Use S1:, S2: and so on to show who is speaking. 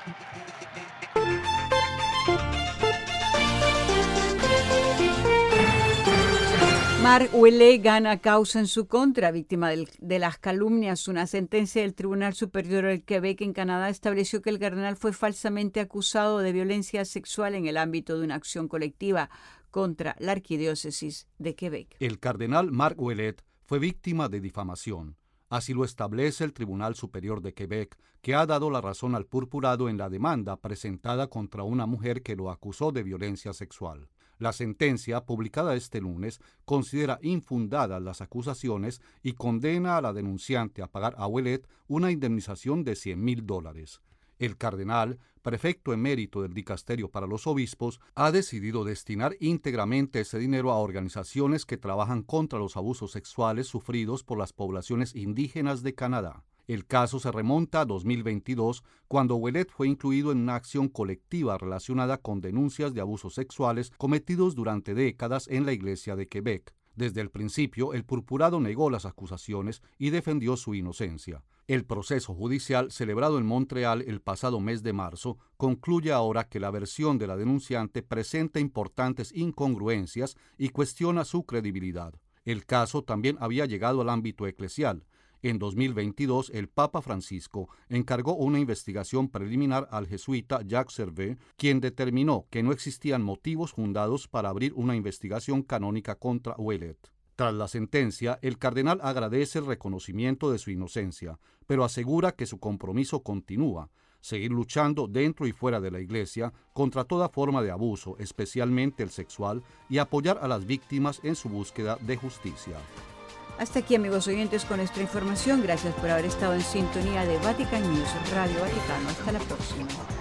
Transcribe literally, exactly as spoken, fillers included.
S1: Mark Ouellet gana causa en su contra, víctima del, de las calumnias. Una sentencia del Tribunal Superior del Quebec en Canadá estableció que el cardenal fue falsamente acusado de violencia sexual en el ámbito de una acción colectiva contra la arquidiócesis de Quebec.
S2: El cardenal Mark Ouellet fue víctima de difamación. Así lo establece el Tribunal Superior de Quebec, que ha dado la razón al purpurado en la demanda presentada contra una mujer que lo acusó de violencia sexual. La sentencia, publicada este lunes, considera infundadas las acusaciones y condena a la denunciante a pagar a Ouellet una indemnización de cien mil dólares. El cardenal, prefecto emérito del Dicasterio para los Obispos, ha decidido destinar íntegramente ese dinero a organizaciones que trabajan contra los abusos sexuales sufridos por las poblaciones indígenas de Canadá. El caso se remonta a dos mil veintidós, cuando Ouellet fue incluido en una acción colectiva relacionada con denuncias de abusos sexuales cometidos durante décadas en la Iglesia de Quebec. Desde el principio, el purpurado negó las acusaciones y defendió su inocencia. El proceso judicial, celebrado en Montreal el pasado mes de marzo, concluye ahora que la versión de la denunciante presenta importantes incongruencias y cuestiona su credibilidad. El caso también había llegado al ámbito eclesial. En dos mil veintidós, el Papa Francisco encargó una investigación preliminar al jesuita Jacques Servet, quien determinó que no existían motivos fundados para abrir una investigación canónica contra Ouellet. Tras la sentencia, el cardenal agradece el reconocimiento de su inocencia, pero asegura que su compromiso continúa: seguir luchando dentro y fuera de la Iglesia contra toda forma de abuso, especialmente el sexual, y apoyar a las víctimas en su búsqueda de justicia.
S1: Hasta aquí, amigos oyentes, con nuestra información. Gracias por haber estado en sintonía de Vatican News, Radio Vaticano. Hasta la próxima.